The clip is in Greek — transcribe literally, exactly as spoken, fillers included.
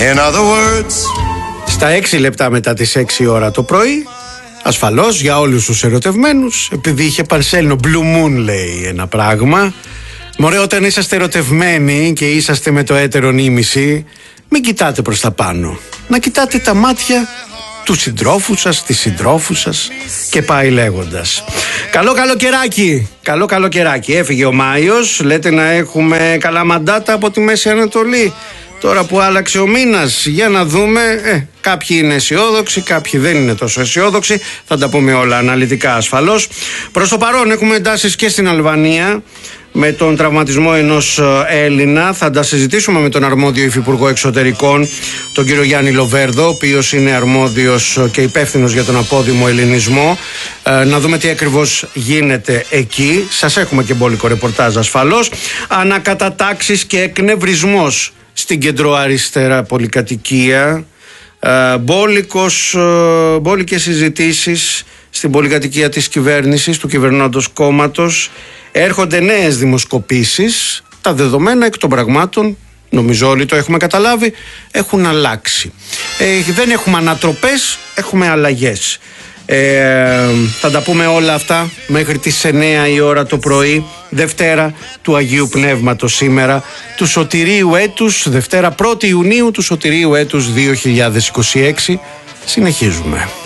In other words... Στα έξι λεπτά μετά τις έξι ώρα το πρωί, ασφαλώς για όλους τους ερωτευμένους, επειδή είχε παρσέλνο Blue Moon, λέει ένα πράγμα. Μωρέ, όταν είσαστε ερωτευμένοι και είσαστε με το έτερον ήμιση, μην κοιτάτε προς τα πάνω. Να κοιτάτε τα μάτια του συντρόφου σας, της συντρόφου σας και πάει λέγοντας. Καλό καλοκαιράκι, καλό καλοκαιράκι. Έφυγε ο Μάιος, λέτε να έχουμε καλά μαντάτα από τη Μέση Ανατολή. Τώρα που άλλαξε ο μήνας, για να δούμε, ε, κάποιοι είναι αισιόδοξοι, κάποιοι δεν είναι τόσο αισιόδοξοι, θα τα πούμε όλα αναλυτικά ασφαλώς. Προς το παρόν έχουμε εντάσεις και στην Αλβανία, με τον τραυματισμό ενός Έλληνα. Θα τα συζητήσουμε με τον αρμόδιο υφυπουργό εξωτερικών, τον κύριο Γιάννη Λοβέρδο, ο οποίος είναι αρμόδιος και υπεύθυνος για τον απόδημο ελληνισμό. Ε, να δούμε τι ακριβώς γίνεται εκεί. Σας έχουμε και μπόλικο ρεπορτάζ ασφαλώς. Ανακατατάξεις και εκνευρισμός στην κεντροαριστερά πολυκατοικία. Ε, μπόλικος, ε, μπόλικες συζητήσεις στην πολυκατοικία της κυβέρνησης, του κυβερνώντος κόμματος. Έρχονται νέες δημοσκοπήσεις. Τα δεδομένα εκ των πραγμάτων, νομίζω όλοι το έχουμε καταλάβει, έχουν αλλάξει. Ε, δεν έχουμε ανατροπές, έχουμε αλλαγές. Ε, θα τα πούμε όλα αυτά μέχρι τις εννέα η ώρα το πρωί, Δευτέρα του Αγίου Πνεύματος σήμερα, του Σωτηρίου έτους, Δευτέρα πρώτη Ιουνίου του Σωτηρίου έτους δύο χιλιάδες είκοσι έξι. Συνεχίζουμε.